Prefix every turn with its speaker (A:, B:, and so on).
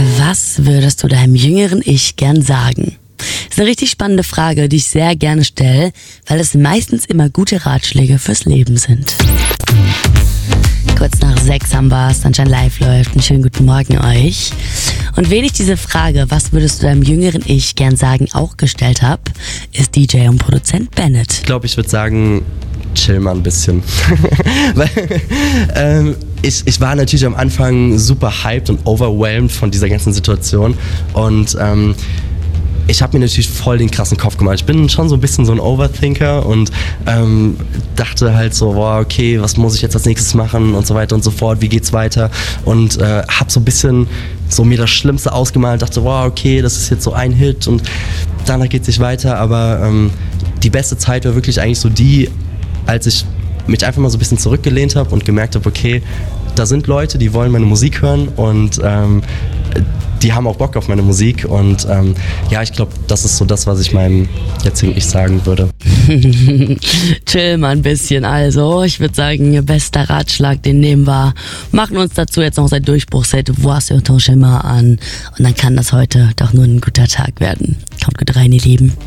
A: Was würdest du deinem jüngeren Ich gern sagen? Das ist eine richtig spannende Frage, die ich sehr gerne stelle, weil es meistens immer gute Ratschläge fürs Leben sind. Kurz nach 6 haben wir Sunshine Live läuft. Einen schönen guten Morgen euch. Und wen ich diese Frage, was würdest du deinem jüngeren Ich gern sagen, auch gestellt habe, ist DJ und Produzent Bennett.
B: Ich glaube, ich würde sagen, chill mal ein bisschen. Weil ich war natürlich am Anfang super hyped und overwhelmed von dieser ganzen Situation. Und ich habe mir natürlich voll den krassen Kopf gemacht. Ich bin schon so ein bisschen so ein Overthinker und dachte halt so, boah, okay, was muss ich jetzt als nächstes machen und so weiter und so fort, wie geht's weiter? Und habe so ein bisschen so mir das Schlimmste ausgemalt, dachte, wow, okay, das ist jetzt so ein Hit und danach geht's nicht weiter. Aber die beste Zeit war wirklich eigentlich so die, als ich mich einfach mal so ein bisschen zurückgelehnt habe und gemerkt habe, okay, da sind Leute, die wollen meine Musik hören und die haben auch Bock auf meine Musik und ja, ich glaube, das ist so das, was ich meinem jetzigen Ich sagen würde.
A: Chill mal ein bisschen, also ich würde sagen, bester Ratschlag, den nehmen wir. Machen uns dazu jetzt noch sein Durchbruchsset Vois sur ton chemin an und dann kann das heute doch nur ein guter Tag werden. Kommt gut rein, ihr Lieben.